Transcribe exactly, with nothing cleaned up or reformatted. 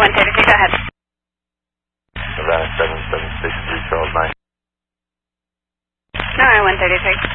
one thirty-three, go ahead. Nevada seven seven six three twelve nine. Nevada one thirty-three.